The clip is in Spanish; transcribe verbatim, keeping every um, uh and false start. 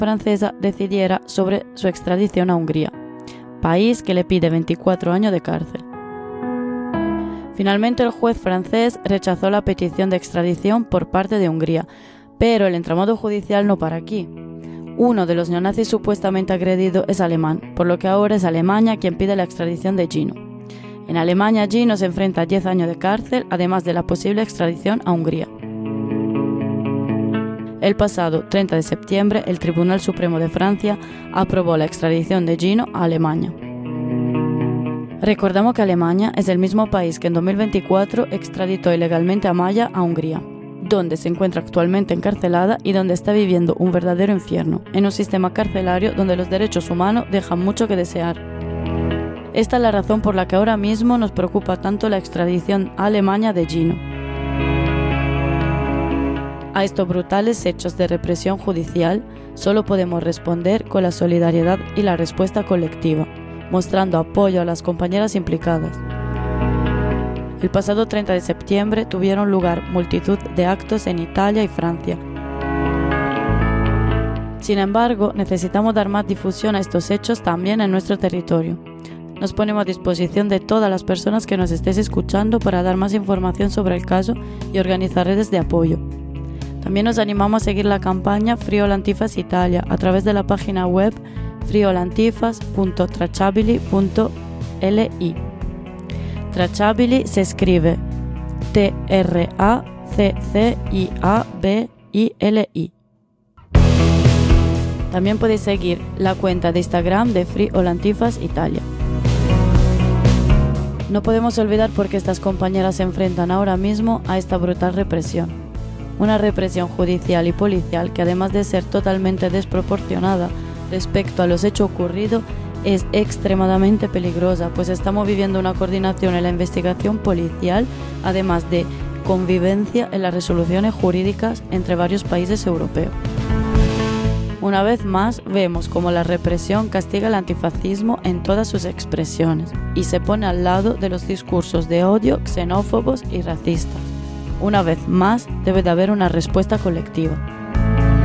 francesa decidiera sobre su extradición a Hungría, país que le pide veinticuatro años de cárcel. Finalmente, el juez francés rechazó la petición de extradición por parte de Hungría, pero el entramado judicial no para aquí. Uno de los neonazis supuestamente agredido es alemán, por lo que ahora es Alemania quien pide la extradición de Gino. En Alemania, Gino se enfrenta a diez años de cárcel, además de la posible extradición a Hungría. El pasado treinta de septiembre, el Tribunal Supremo de Francia aprobó la extradición de Gino a Alemania. Recordamos que Alemania es el mismo país que en dos mil veinticuatro extraditó ilegalmente a Maya a Hungría, donde se encuentra actualmente encarcelada y donde está viviendo un verdadero infierno, en un sistema carcelario donde los derechos humanos dejan mucho que desear. Esta es la razón por la que ahora mismo nos preocupa tanto la extradición a Alemania de Gino. A estos brutales hechos de represión judicial solo podemos responder con la solidaridad y la respuesta colectiva, mostrando apoyo a las compañeras implicadas. El pasado treinta de septiembre tuvieron lugar multitud de actos en Italia y Francia. Sin embargo, necesitamos dar más difusión a estos hechos también en nuestro territorio. Nos ponemos a disposición de todas las personas que nos estéis escuchando para dar más información sobre el caso y organizar redes de apoyo. También nos animamos a seguir la campaña Friolantifas Italia a través de la página web friolantifas punto tracciabili punto li. Tracciabili se escribe T R A C C I A B I L I. También podéis seguir la cuenta de Instagram de Friolantifas Italia. No podemos olvidar por qué estas compañeras se enfrentan ahora mismo a esta brutal represión. Una represión judicial y policial que, además de ser totalmente desproporcionada respecto a los hechos ocurridos, es extremadamente peligrosa, pues estamos viviendo una coordinación en la investigación policial, además de convivencia en las resoluciones jurídicas entre varios países europeos. Una vez más, vemos cómo la represión castiga el antifascismo en todas sus expresiones y se pone al lado de los discursos de odio, xenófobos y racistas. Una vez más, debe de haber una respuesta colectiva.